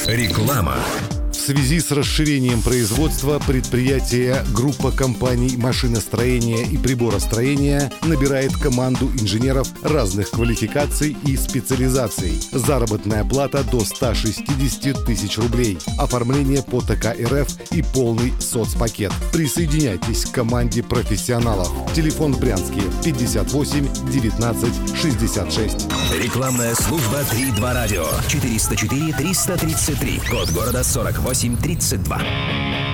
Реклама. В связи с расширением производства предприятие группа компаний машиностроения и приборостроения набирает команду инженеров разных квалификаций и специализаций. Заработная плата до 160 тысяч рублей. Оформление по ТК РФ и полный соцпакет. Присоединяйтесь к команде профессионалов. Телефон в Брянске 58 19 66. Рекламная служба 3-2 радио. 404 333. Код города 4832.